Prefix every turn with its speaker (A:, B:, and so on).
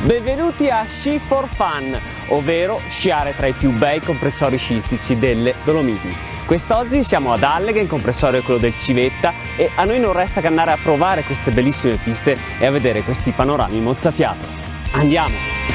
A: Benvenuti a Sci for Fun, ovvero sciare tra i più bei compressori sciistici delle Dolomiti. Quest'oggi siamo ad Allega, il comprensorio è quello del Civetta, e a noi non resta che andare a provare queste bellissime piste e a vedere questi panorami mozzafiato. Andiamo!